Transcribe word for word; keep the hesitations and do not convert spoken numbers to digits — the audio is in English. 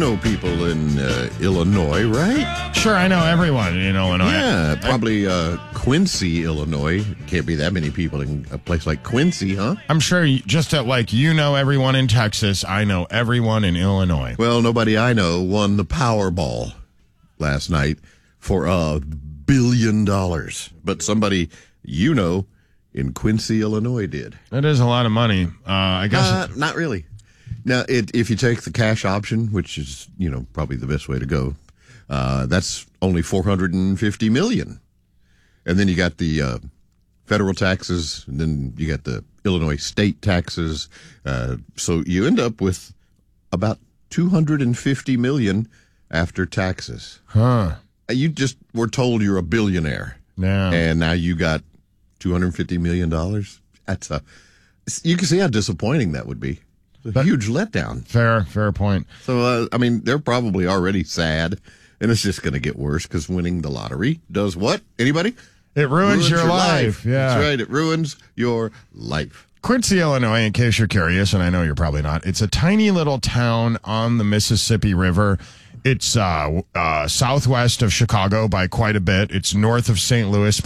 know people in uh, Illinois, right? Sure, I know everyone in Illinois. Yeah, probably uh, Quincy, Illinois. Can't be that many people in a place like Quincy, huh? I'm sure you, just at, like you know everyone in Texas, I know everyone in Illinois. Well, nobody I know won the Powerball last night for a billion dollars. But somebody you know in Quincy, Illinois did. That is a lot of money. Uh, I guess. Uh, not really. Now, it, if you take the cash option, which is, you know, probably the best way to go, uh, that's only four hundred fifty million dollars. And then you got the uh, federal taxes, and then you got the Illinois state taxes. Uh, so you end up with about two hundred fifty million dollars after taxes. Huh. You just were told you're a billionaire. Yeah. And now you got two hundred fifty million dollars. That's a, you can see how disappointing that would be. It's a But, huge letdown. Fair, fair point. So, uh, I mean, they're probably already sad, and it's just going to get worse because winning the lottery does what? Anybody? It ruins, ruins your, your life. life. Yeah. That's right. It ruins your life. Quincy, Illinois, in case you're curious, and I know you're probably not, it's a tiny little town on the Mississippi River. It's uh, uh, southwest of Chicago by quite a bit. It's north of Saint Louis.